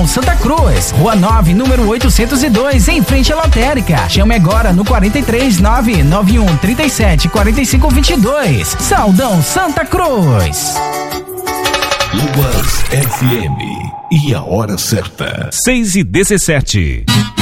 Saldão Santa Cruz, Rua 9, número 802, em frente à lotérica. Chame agora no 43 991 37 45 22. Saldão Santa Cruz. Luas FM e a hora certa. 6:17.